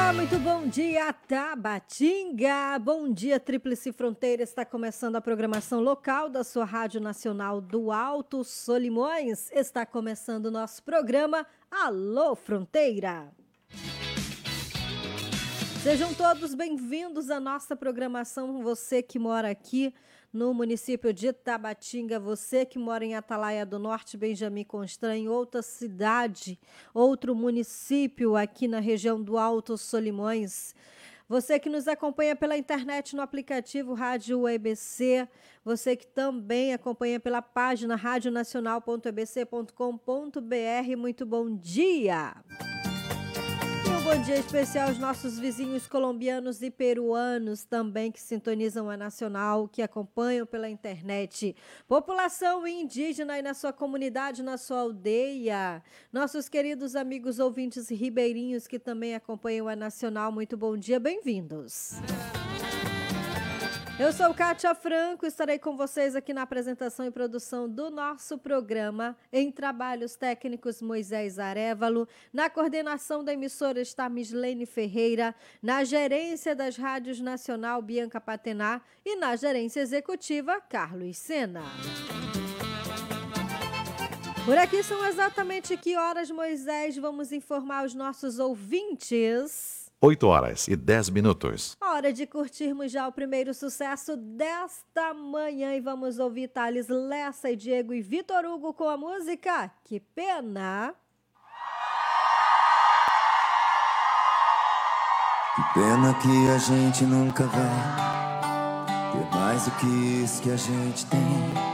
Muito bom dia, Tabatinga! Bom dia, Tríplice Fronteira. Está começando a programação local da sua Rádio Nacional do Alto Solimões. Está começando o nosso programa Alô Fronteira. Sejam todos bem-vindos à nossa programação. Você que mora aqui no município de Tabatinga, você que mora em Atalaia do Norte, Benjamin Constant, em outra cidade, outro município aqui na região do Alto Solimões. Você que nos acompanha pela internet no aplicativo Rádio EBC, você que também acompanha pela página radionacional.ebc.com.br, muito bom dia! Bom dia especial aos nossos vizinhos colombianos e peruanos também que sintonizam a Nacional, que acompanham pela internet. População indígena aí na sua comunidade, na sua aldeia. Nossos queridos amigos ouvintes ribeirinhos que também acompanham a Nacional, muito bom dia, bem-vindos. Eu sou Kátia Franco, estarei com vocês aqui na apresentação e produção do nosso programa. Em trabalhos técnicos, Moisés Arévalo. Na coordenação da emissora está Mislene Ferreira. Na gerência das rádios Nacional, Bianca Patená. E na gerência executiva, Carlos Sena. Por aqui são exatamente que horas, Moisés? Vamos informar os nossos ouvintes. 8h10. Hora de curtirmos já o primeiro sucesso desta manhã e vamos ouvir Thales Lessa e Diego e Vitor Hugo com a música Que Pena. Que pena que a gente nunca vai ter mais do que isso que a gente tem.